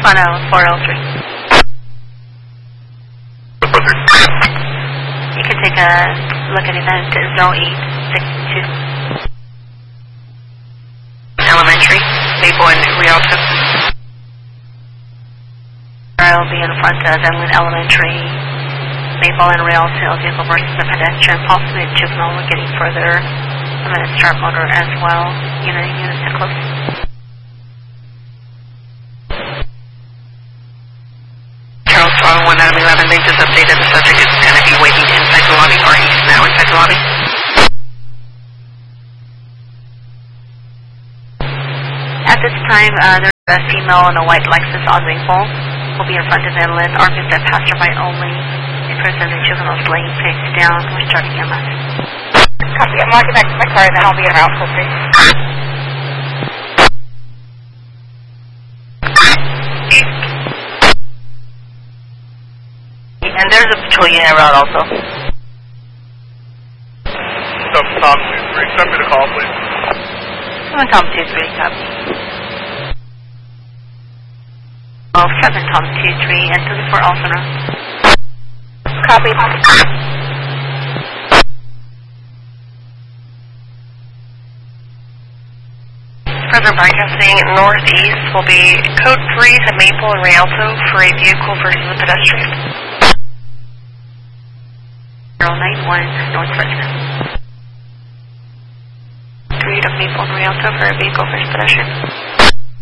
on 403. You can take a look at event 0862. Elementary, Maple and Rialto. I'll be in front of Evelyn Elementary, Maple and Rialto, vehicle versus a pedestrian, possibly a juvenile. We're getting further. I'm going to start motor as well. Units are close. Charles Throttle 1 out of 11, they just updated the subject is going to be waiting inside the lobby, or he's now inside the lobby. At this time, there's a female in a white Lexus on Maple. Will be in front of Inland. Argus at passerby only. A person in juvenile's lane face down. We're starting MS. Copy. I'm walking back to my car, and then I'll be en route for free. And there's a patrol unit en route also. Tom 2-3. Send me the call, please. Tom 2-3, copy. 7 Tom 2-3 and 34 Alpha. Copy. Further broadcasting northeast will be code 3 to Maple and Rialto for a vehicle versus a pedestrian. 091 northwest. 3 to Maple and Rialto for a vehicle versus pedestrian.